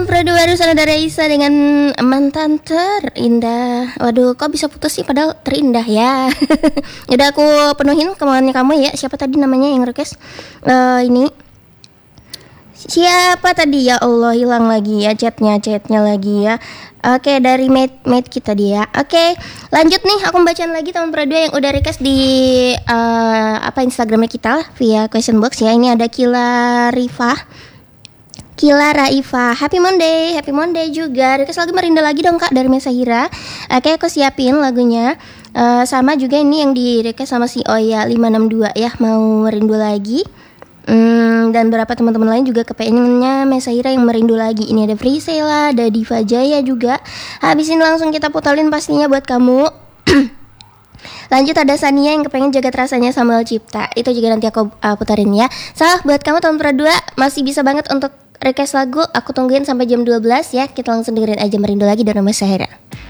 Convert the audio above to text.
tahun periode baru sana dari Raisa dengan mantan terindah. Waduh, kok bisa putus sih padahal terindah ya. Udah aku penuhin kemauannya kamu ya. Siapa tadi namanya yang request? Ini siapa tadi ya Allah, hilang lagi ya chatnya lagi ya. Oke, dari mate kita dia. Oke, lanjut nih, aku bacaan lagi tahun periode yang udah request di Instagramnya kita via question box ya. Ini ada Kila Raifa, happy Monday juga. Request lagu Merindu lagi dong kak dari Mesahira. Oke, aku siapin lagunya. Sama juga ini yang di request sama si Oya 562 ya, mau Merindu lagi. Dan beberapa teman-teman lain juga kepengennya Mesahira yang Merindu lagi. Ini ada Frisela, ada Diva Jaya juga. Habis ini langsung kita putalin pastinya buat kamu. Lanjut ada Sania yang kepengen jagat rasanya Samuel Cipta. Itu juga nanti aku putarin ya. Buat kamu tahun per 2 masih bisa banget untuk request lagu. Aku tungguin sampai jam 12 ya. Kita langsung dengerin aja Merindu lagi dari Mesahira.